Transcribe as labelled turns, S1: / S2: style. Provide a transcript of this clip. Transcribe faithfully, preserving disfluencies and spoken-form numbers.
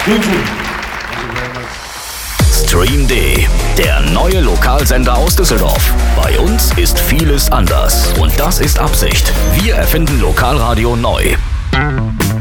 S1: Stream D, der neue Lokalsender aus Düsseldorf. Bei uns ist vieles anders und das ist Absicht. Wir erfinden Lokalradio neu.